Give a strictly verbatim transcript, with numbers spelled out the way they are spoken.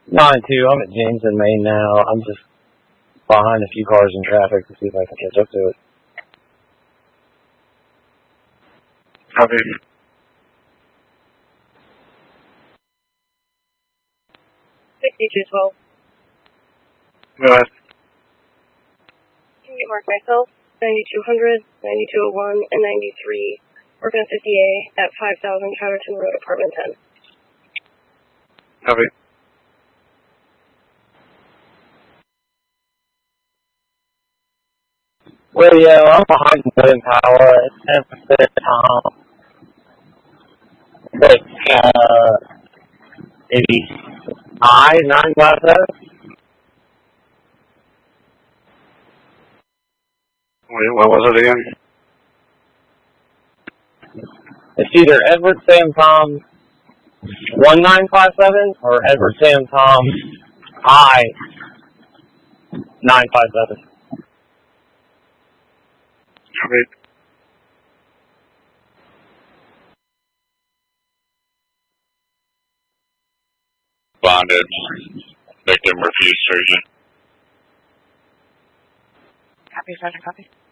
nine two, I'm at James in Maine now. I'm just behind a few cars in traffic to see if I can catch up to it. Copy. sixty-two twelve. Go ahead. Can you mark myself? ninety-two hundred, ninety-two oh one, and ninety-three. Working at fifty A at five thousand Chatterton Road, apartment ten. Copy. Radio, I'm behind William Power. It's ten percent Tom. It's, uh, maybe nine, nine five seven. Wait, what was it again? It's either Edward Sam Tom one nine five seven or Edward Sam Tom I nine five seven. Copy. Bonded. Victim refused surgery. Copy, Sergeant, copy.